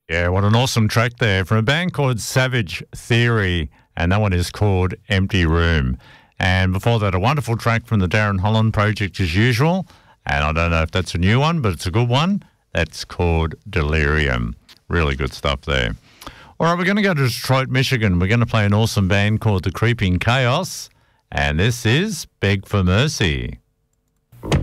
Yeah, what an awesome track there from a band called Savage Theory, and that one is called Empty Room. And before that, a wonderful track from the Darren Holland Project as usual, and I don't know if that's a new one, but it's a good one. That's called Delirium. Really good stuff there. All right, we're going to go to Detroit, Michigan. We're going to play an awesome band called The Creeping Chaos, and this is Beg for Mercy.